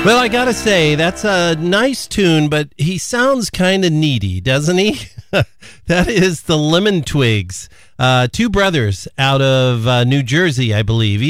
Well, I gotta say, that's a nice tune, but he sounds kind of needy, doesn't he? That is the Lemon Twigs, two brothers out of New Jersey, I believe.